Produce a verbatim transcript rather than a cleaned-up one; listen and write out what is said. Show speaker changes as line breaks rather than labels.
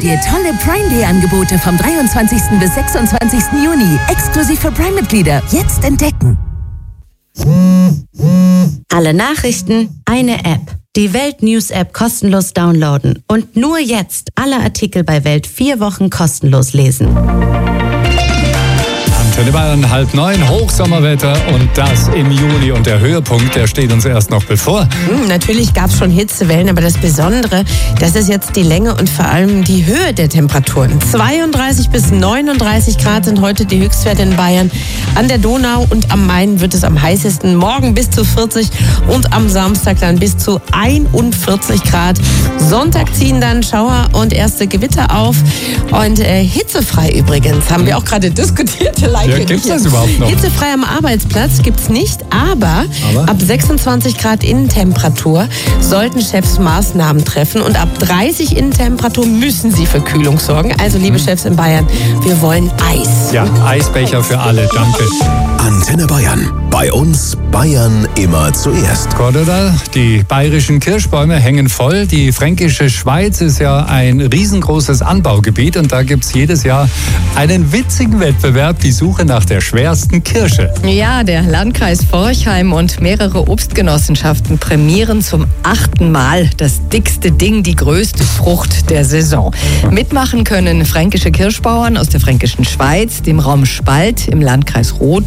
dir tolle Prime Day Angebote vom dreiundzwanzigsten bis sechsundzwanzigsten Juni. Exklusiv für Prime-Mitglieder. Jetzt entdecken.
Alle Nachrichten, eine App. Die Welt-News-App kostenlos downloaden. Und nur jetzt alle Artikel bei Welt vier Wochen kostenlos lesen.
Antenne Bayern, halb neun, Hochsommerwetter und das im Juni. Und der Höhepunkt, der steht uns erst noch bevor.
Hm, natürlich gab es schon Hitzewellen, aber das Besondere, das ist jetzt die Länge und vor allem die Höhe der Temperaturen. zweiunddreißig bis neununddreißig Grad sind heute die Höchstwerte in Bayern. An der Donau und am Main wird es am heißesten. Morgen bis zu vierzig und am Samstag dann bis zu einundvierzig Grad. Sonntag ziehen dann Schauer und erste Gewitter auf. Und äh, hitzefrei übrigens, haben wir auch gerade diskutiert.
Ja, gibt es das überhaupt noch?
Hitzefrei am Arbeitsplatz gibt es nicht, aber, aber ab sechsundzwanzig Grad Innentemperatur sollten Chefs Maßnahmen treffen und ab dreißig Innentemperatur müssen sie für Kühlung sorgen. Also liebe Chefs in Bayern, wir wollen Eis.
Ja, Eisbecher für alle, danke.
Antenne Bayern. Bei uns Bayern immer zuerst.
Cordula, die bayerischen Kirschbäume hängen voll. Die fränkische Schweiz ist ja ein riesengroßes Anbaugebiet und da gibt es jedes Jahr einen witzigen Wettbewerb, die Suche nach der schwersten Kirsche.
Ja, der Landkreis Forchheim und mehrere Obstgenossenschaften prämieren zum achten Mal das dickste Ding, die größte Frucht der Saison. Mitmachen können fränkische Kirschbauern aus der fränkischen Schweiz, dem Raum Spalt im Landkreis Roth